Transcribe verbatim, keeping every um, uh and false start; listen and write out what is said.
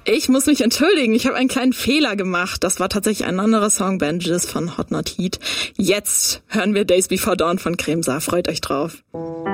Ich muss mich entschuldigen, ich habe einen kleinen Fehler gemacht. Das war tatsächlich ein anderer Song, Bandages von Hot Not Heat. Jetzt hören wir Days Before Dawn von Kremsa. Freut euch drauf.